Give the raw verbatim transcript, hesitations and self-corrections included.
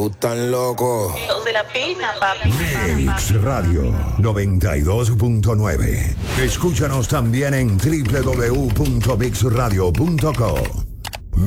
gustan locos. Los de la pena, papi. Mix Radio noventa y dos punto nueve. Escúchanos también en doble u doble u doble u punto mix radio punto co.